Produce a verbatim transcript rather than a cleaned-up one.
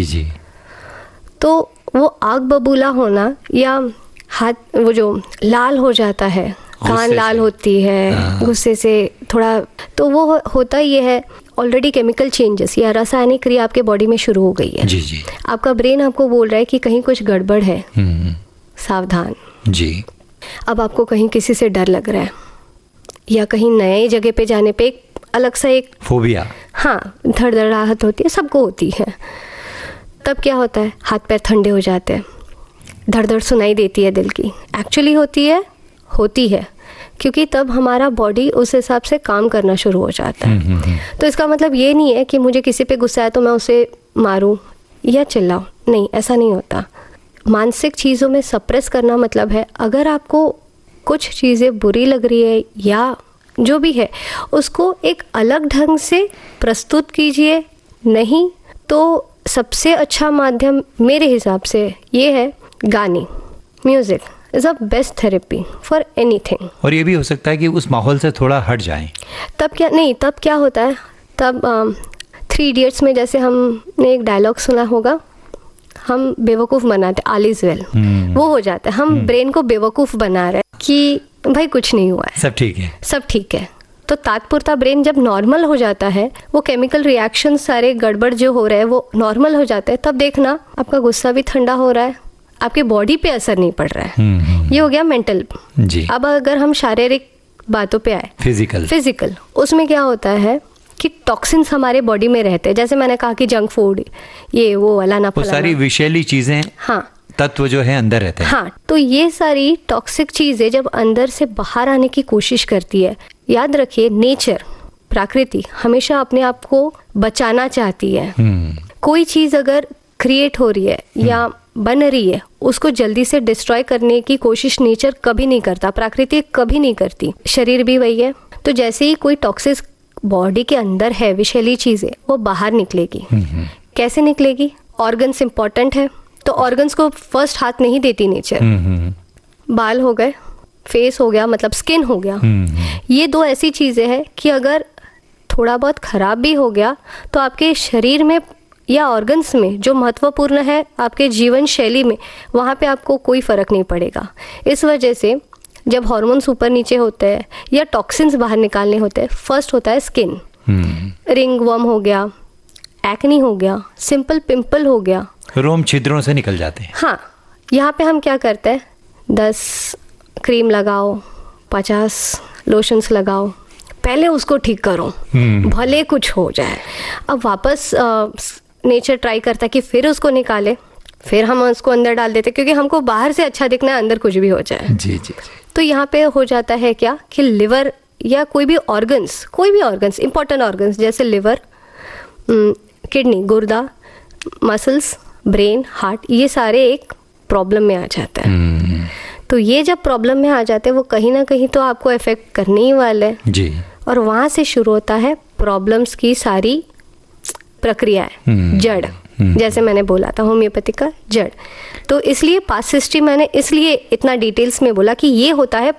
जी। तो वो आग बबूला होना या हाथ वो जो लाल हो जाता है, कान लाल होती है गुस्से से थोड़ा, तो वो होता ये है ऑलरेडी केमिकल चेंजेस या रासायनिक क्रिया आपके बॉडी में शुरू हो गई है। जी जी। आपका ब्रेन आपको बोल रहा है कि कहीं कुछ गड़बड़ है, सावधान। जी। अब आपको कहीं किसी से डर लग रहा है या कहीं नए जगह पे जाने पे एक अलग सा एक फोबिया, हाँ, धड़धड़ाहट होती है, सबको होती है। तब क्या होता है, हाथ पैर ठंडे हो जाते हैं, धड़धड़ सुनाई देती है दिल की। एक्चुअली होती है होती है क्योंकि तब हमारा बॉडी उस हिसाब से काम करना शुरू हो जाता है। तो इसका मतलब ये नहीं है कि मुझे किसी पे गुस्सा है तो मैं उसे मारूं या चिल्लाऊं, नहीं, ऐसा नहीं होता। मानसिक चीज़ों में सप्रेस करना मतलब है अगर आपको कुछ चीज़ें बुरी लग रही है या जो भी है उसको एक अलग ढंग से प्रस्तुत कीजिए। नहीं तो सबसे अच्छा माध्यम मेरे हिसाब से ये है गाने, music is a best therapy for anything. और ये भी हो सकता है कि उस माहौल से थोड़ा हट जाएं। तब क्या नहीं तब क्या होता है, तब थ्री इडियट्स में जैसे हमने एक डायलॉग सुना होगा, हम बेवकूफ़ बनाते, ऑल इज वेल, वो हो जाता है। हम ब्रेन को बेवकूफ़ बना रहे हैं कि भाई कुछ नहीं हुआ है, सब ठीक है, सब ठीक है। तो तात्पुरता ब्रेन जब नॉर्मल हो जाता है, वो केमिकल रिएक्शन सारे गड़बड़ जो हो रहे हैं वो नॉर्मल हो जाते हैं, तब देखना आपका गुस्सा भी ठंडा हो रहा है, आपके बॉडी पे असर नहीं पड़ रहा है। ये हो गया मेंटल। जी। अब अगर हम शारीरिक बातों पे आए, फिजिकल फिजिकल उसमें क्या होता है कि टॉक्सिन्स हमारे बॉडी में रहते हैं। जैसे मैंने कहा कि जंक फूड, ये वो अलाना फलाना, वो सारी विषैली चीजें, हाँ, तत्व जो है अंदर रहते हैं। हाँ, तो ये सारी टॉक्सिक चीजें जब अंदर से बाहर आने की कोशिश करती है, याद रखिए नेचर, प्रकृति हमेशा अपने आप को बचाना चाहती है। कोई चीज अगर क्रिएट हो रही है या बन रही है, उसको जल्दी से डिस्ट्रॉय करने की कोशिश नेचर कभी नहीं करता, प्रकृति कभी नहीं करती। शरीर भी वही है। तो जैसे ही कोई टॉक्सिक बॉडी के अंदर है, विषैली चीजें, वो बाहर निकलेगी। कैसे निकलेगी? ऑर्गन्स इंपॉर्टेंट है, तो ऑर्गन्स को फर्स्ट हाथ नहीं देती नेचर। बाल हो गए, फेस हो गया, मतलब स्किन हो गया, ये दो ऐसी चीजें हैं कि अगर थोड़ा बहुत खराब भी हो गया तो आपके शरीर में या ऑर्गन्स में जो महत्वपूर्ण है आपके जीवन शैली में, वहाँ पे आपको कोई फर्क नहीं पड़ेगा। इस वजह से जब हार्मोन्स ऊपर नीचे होते हैं या टॉक्सिन्स बाहर निकालने होते हैं, फर्स्ट होता है स्किन। रिंग वर्म हो गया, एक्नी हो गया, सिंपल पिंपल हो गया, रोम छिद्रों से निकल जाते हैं। हाँ, यहाँ पे हम क्या करते हैं, दस क्रीम लगाओ, पचास लोशंस लगाओ, पहले उसको ठीक करो, भले कुछ हो जाए। अब वापस नेचर ट्राई करता है कि फिर उसको निकाले, फिर हम उसको अंदर डाल देते, क्योंकि हमको बाहर से अच्छा दिखना है, अंदर कुछ भी हो जाए। जी जी, जी। तो यहाँ पे हो जाता है क्या कि लिवर या कोई भी ऑर्गन्स, कोई भी ऑर्गन्स, इंपॉर्टेंट ऑर्गन्स जैसे लिवर, किडनी, गुर्दा, मसल्स, ब्रेन, हार्ट, ये सारे एक प्रॉब्लम में आ जाता है। तो ये जब प्रॉब्लम में आ जाते हैं वो कहीं ना कहीं तो आपको इफेक्ट करने ही वाले हैं जी। और वहाँ से शुरू होता है प्रॉब्लम्स की सारी प्रक्रियाएं, जड़, जैसे मैंने बोला था होम्योपैथी का जड़। तो इसलिए पास्ट हिस्ट्री मैंने इसलिए इतना डिटेल्स में बोला कि ये होता है